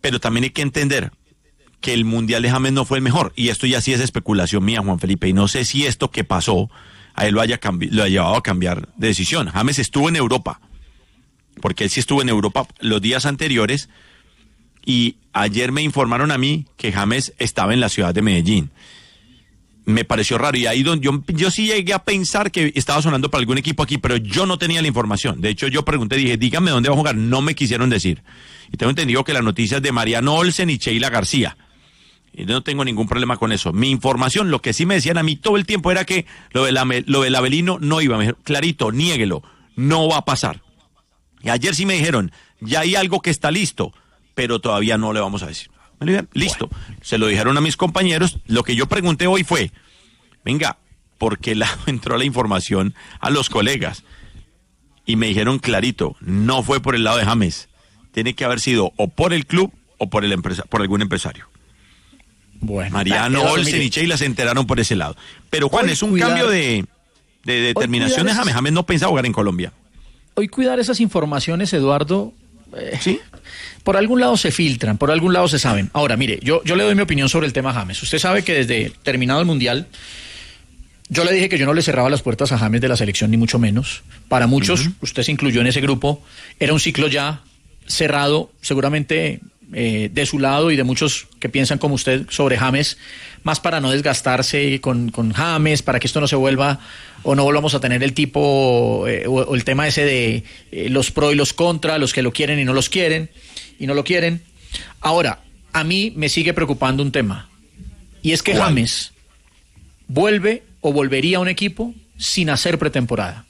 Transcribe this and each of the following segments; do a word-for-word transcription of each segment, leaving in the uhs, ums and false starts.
pero también hay que entender que el Mundial de James no fue el mejor, y esto ya sí es especulación mía, Juan Felipe, y no sé si esto que pasó a él lo haya, cambi- lo haya llevado a cambiar de decisión. James estuvo en Europa, porque él sí estuvo en Europa los días anteriores, y ayer me informaron a mí que James estaba en la ciudad de Medellín. Me pareció raro, y ahí donde yo, yo sí llegué a pensar que estaba sonando para algún equipo aquí, pero yo no tenía la información. De hecho, yo pregunté, dije, díganme dónde va a jugar. No me quisieron decir. Y tengo entendido que las noticias de Mariano Olsen y Sheila García. Y no tengo ningún problema con eso. Mi información, lo que sí me decían a mí todo el tiempo era que lo del, lo del Avelino no iba. Me dijeron, clarito, niéguelo, no va a pasar. Y ayer sí me dijeron, ya hay algo que está listo, pero todavía no le vamos a decir. Me dijeron, listo, bueno. Se lo dijeron a mis compañeros. Lo que yo pregunté hoy fue, venga, ¿por qué lado entró la información a los colegas? Y me dijeron clarito, no fue por el lado de James. Tiene que haber sido o por el club o por el empresa, por algún empresario. Bueno, Mariano Olsen y Sheila se enteraron por ese lado. Pero Juan, hoy es un cuidar, cambio de, de determinación de James. James no pensaba jugar en Colombia. Hoy cuidar esas informaciones, Eduardo, eh, ¿sí? Por algún lado se filtran, por algún lado se saben. Ahora, mire, yo, yo le doy mi opinión sobre el tema James. Usted sabe que desde terminado el Mundial, yo le dije que yo no le cerraba las puertas a James de la selección, ni mucho menos. Para muchos, uh-huh. Usted se incluyó en ese grupo, era un ciclo ya cerrado, seguramente eh, de su lado y de muchos que piensan como usted sobre James, más para no desgastarse con, con James, para que esto no se vuelva o no volvamos a tener el tipo eh, o, o el tema ese de eh, los pro y los contra, los que lo quieren y no los quieren y no lo quieren. Ahora, a mí me sigue preocupando un tema, y es que ¿cuál? James vuelve o volvería a un equipo sin hacer pretemporada.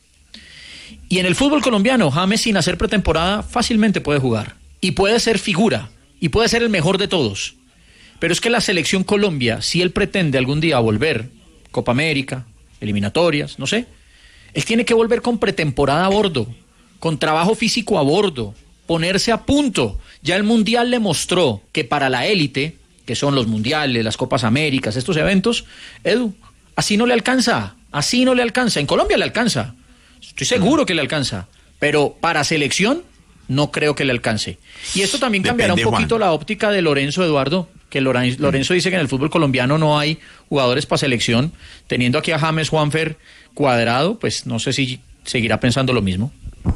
Y en el fútbol colombiano, James sin hacer pretemporada fácilmente puede jugar. Y puede ser figura. Y puede ser el mejor de todos. Pero es que la selección Colombia, si él pretende algún día volver, Copa América, eliminatorias, no sé, él tiene que volver con pretemporada a bordo, con trabajo físico a bordo, ponerse a punto. Ya el Mundial le mostró que para la élite, que son los mundiales, las Copas Américas, estos eventos, Edu, así no le alcanza, así no le alcanza. En Colombia le alcanza. Estoy seguro que le alcanza, pero para selección no creo que le alcance. Y esto también cambiará Depende, un poquito Juan. La óptica de Lorenzo, Eduardo, que Lorenzo, Lorenzo dice que en el fútbol colombiano no hay jugadores para selección. Teniendo aquí a James, Juanfer, Cuadrado, pues no sé si seguirá pensando lo mismo.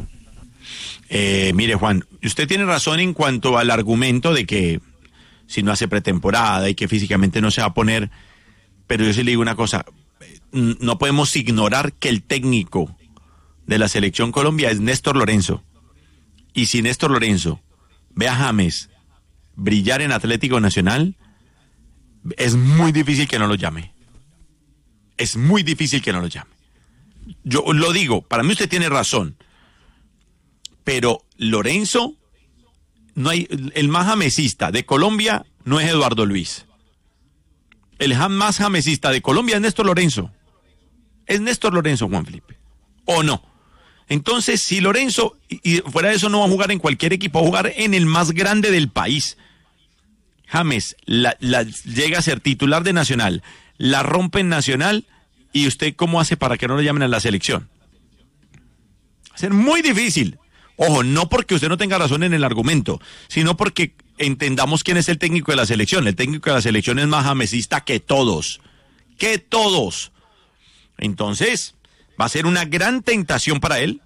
Eh, mire, Juan, usted tiene razón en cuanto al argumento de que si no hace pretemporada y que físicamente no se va a poner, pero yo sí le digo una cosa, no podemos ignorar que el técnico de la selección Colombia es Néstor Lorenzo. Y si Néstor Lorenzo ve a James brillar en Atlético Nacional, es muy difícil que no lo llame. Es muy difícil que no lo llame. Yo lo digo, para mí usted tiene razón, pero Lorenzo, no hay, el más jamesista de Colombia no es Eduardo Luis. El más jamesista de Colombia es Néstor Lorenzo. Es Néstor Lorenzo, Juan Felipe. ¿O no? Entonces, si Lorenzo, y fuera de eso no va a jugar en cualquier equipo, va a jugar en el más grande del país. James la, la, llega a ser titular de Nacional, la rompe en Nacional, y usted ¿cómo hace para que no lo llamen a la selección? Va a ser muy difícil. Ojo, no porque usted no tenga razón en el argumento, sino porque entendamos quién es el técnico de la selección. El técnico de la selección es más jamesista que todos. Que todos. Entonces, va a ser una gran tentación para él.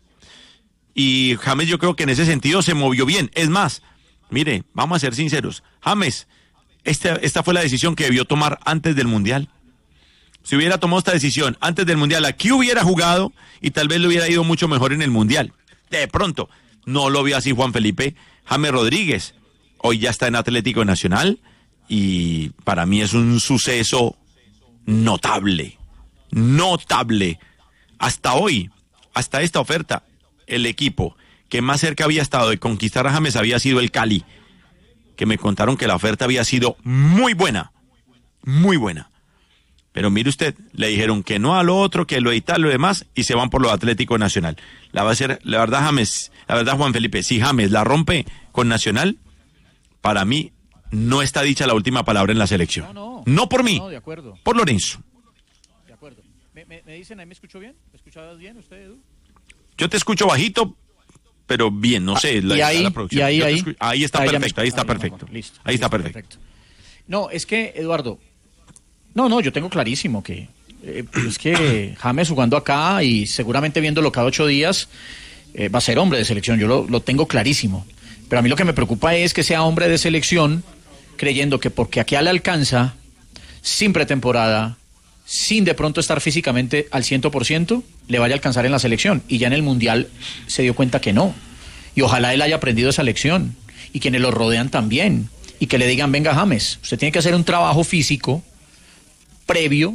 Y James, yo creo que en ese sentido se movió bien. Es más, mire, vamos a ser sinceros. James, esta, esta fue la decisión que debió tomar antes del Mundial. Si hubiera tomado esta decisión antes del Mundial, aquí hubiera jugado y tal vez le hubiera ido mucho mejor en el Mundial. De pronto, no lo vio así Juan Felipe. James Rodríguez hoy ya está en Atlético Nacional y para mí es un suceso notable. Notable. Hasta hoy, hasta esta oferta, el equipo que más cerca había estado de conquistar a James había sido el Cali, que me contaron que la oferta había sido muy buena, muy buena. Pero mire usted, le dijeron que no a lo otro, que lo y tal, lo demás, y se van por lo Atlético Nacional. La va a ser, la verdad, James, la verdad, Juan Felipe, si James la rompe con Nacional, para mí no está dicha la última palabra en la selección. No, no, no por mí, no, de acuerdo. Por Lorenzo. De acuerdo. ¿Me, me, me dicen, ahí me escuchó bien? ¿Me escuchabas bien usted, Edu? Yo te escucho bajito, pero bien, no sé. La, y ahí, la producción. Y ahí, ahí, ahí está ahí perfecto, ahí está ahí, perfecto. No, listo, ahí está listo, perfecto. perfecto. No, es que, Eduardo, no, no, yo tengo clarísimo que eh, es que James jugando acá y seguramente viéndolo cada ocho días eh, va a ser hombre de selección, yo lo, lo tengo clarísimo. Pero a mí lo que me preocupa es que sea hombre de selección creyendo que porque aquí le alcanza, sin pretemporada, sin de pronto estar físicamente al cien por ciento, le vaya a alcanzar en la selección. Y ya en el Mundial se dio cuenta que no. Y ojalá él haya aprendido esa lección. Y quienes lo rodean también. Y que le digan, venga James, usted tiene que hacer un trabajo físico previo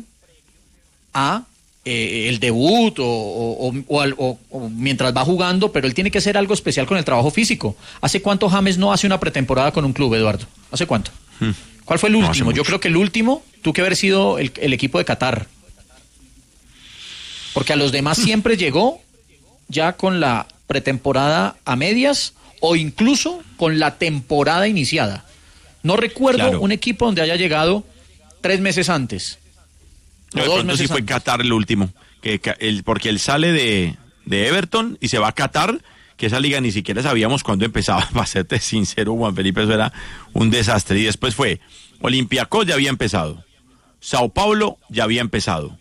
a eh, el debut o, o, o, o, o mientras va jugando, pero él tiene que hacer algo especial con el trabajo físico. ¿Hace cuánto James no hace una pretemporada con un club, Eduardo? ¿Hace cuánto? Hmm. ¿Cuál fue el último? No, yo creo que el último tuvo que haber sido el, el equipo de Qatar. Porque a los demás siempre llegó ya con la pretemporada a medias o incluso con la temporada iniciada. No recuerdo claro. un equipo donde haya llegado tres meses antes. No, de pronto sí fue Qatar el último. Que, el, porque él sale de, de Everton y se va a Qatar, que esa liga ni siquiera sabíamos cuándo empezaba. Para serte sincero, Juan Felipe, eso era un desastre. Y después fue Olympiacos, ya había empezado. Sao Paulo, ya había empezado.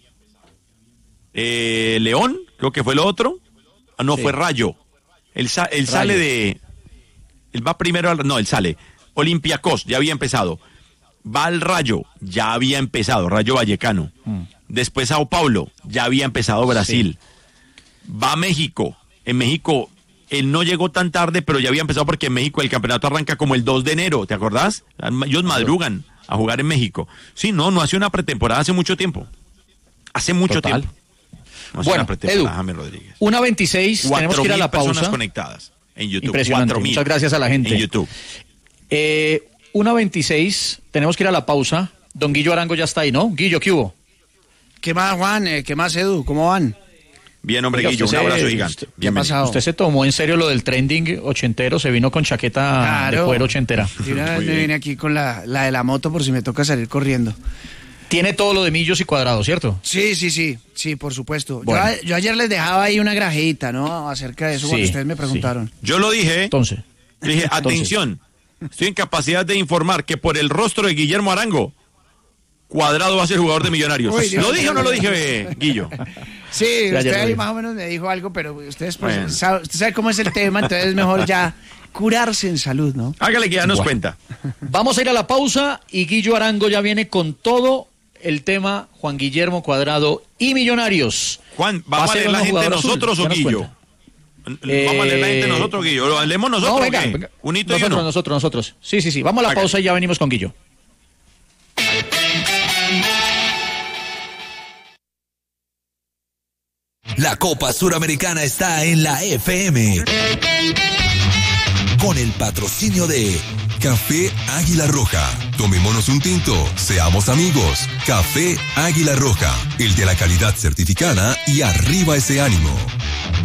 Eh, León, creo que fue lo otro. Ah, no, sí. fue Rayo. Él, sa- él sale de... Él va primero al... No, él sale. Olympiacos, ya había empezado. Va al Rayo, ya había empezado. Rayo Vallecano. Mm. Después Sao Paulo, ya había empezado Brasil. Sí. Va a México. En México... Él no llegó tan tarde, pero ya había empezado porque en México el campeonato arranca como el dos de enero, ¿te acordás? Ellos madrugan a jugar en México. Sí, no, no hace una pretemporada hace mucho tiempo. Hace mucho Total. tiempo. No hace bueno, una pretemporada, Edu, James Rodríguez. una veintiséis, tenemos que ir a la pausa. Personas conectadas en YouTube. Impresionante, muchas gracias a la gente. En YouTube. Eh, una veintiséis, tenemos que ir a la pausa. Don Guillo Arango ya está ahí, ¿no? Guillo, ¿qué hubo? ¿Qué más, Juan? Eh, ¿Qué más, Edu? ¿Cómo van? Bien, hombre, Oiga, Guillo, un abrazo se, gigante. ¿Qué ha pasado? Usted se tomó en serio lo del trending ochentero, se vino con chaqueta claro. de cuero ochentera. Yo una vez me vine aquí con la, la de la moto por si me toca salir corriendo. Tiene todo lo de millos y cuadrados, ¿cierto? Sí, sí, sí, sí, por supuesto. Bueno. Yo, yo ayer les dejaba ahí una grajita, ¿no? Acerca de eso, sí, cuando ustedes me preguntaron. Sí. Yo lo dije. Entonces. Dije, entonces. atención, estoy en capacidad de informar que por el rostro de Guillermo Arango, Cuadrado va a ser jugador de Millonarios. Uy, ¿Lo dije o no lo dije, eh, Guillo? Sí, usted ahí más o menos me dijo algo, pero ustedes pues, bueno. sabe, usted sabe cómo es el tema, entonces es mejor ya curarse en salud, ¿no? Hágale que ya nos bueno. cuenta. Vamos a ir a la pausa y Guillo Arango ya viene con todo el tema Juan Guillermo Cuadrado y Millonarios. Juan, ¿vamos a leer la gente nosotros o Guillo? Eh, ¿Vamos a leer la gente nosotros, Guillo? ¿Lo leemos nosotros no, venga, venga. ¿Un hito nosotros, y uno? Nosotros, nosotros. Sí, sí, sí. Vamos a la Hágale. pausa y ya venimos con Guillo. La Copa Suramericana está en la F M. Con el patrocinio de Café Águila Roja. Tomémonos un tinto, seamos amigos. Café Águila Roja, el de la calidad certificada y arriba ese ánimo.